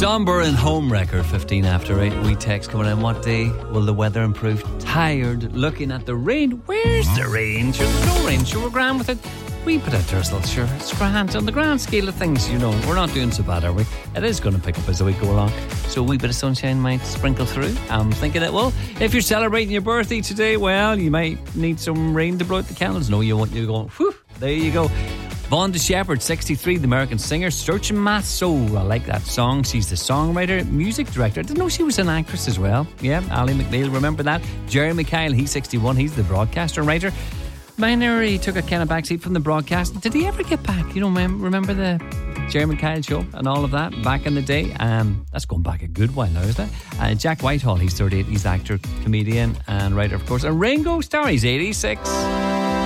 Somber and Homewrecker, 15 after 8. We text coming in. What day will the weather improve? Tired looking at the rain. Where's the rain? Sure, there's no rain. Sure, we're grand with it. We put a drizzle. Sure, it's grand. On the grand scale of things, you know, we're not doing so bad, are we? It is going to pick up as the week go along. So a wee bit of sunshine might sprinkle through. I'm thinking it will. If you're celebrating your birthday today, well, you might need some rain to blow out the candles. No, you won't. You're going, whew, there you go. Vonda Shepherd, 63, the American singer, searching my soul. I like that song. She's the songwriter, music director. I didn't know she was an actress as well. Yeah, Ali McNeil, remember that? Jerry Kyle, he's 61. He's the broadcaster writer. Minor, he took a kind of backseat from the broadcast. Did he ever get back? You know, remember the Jeremy Kyle show and all of that back in the day? That's going back a good while now, isn't it? Jack Whitehall, he's 38. He's actor, comedian and writer, of course. And Ringo Starr, he's 86.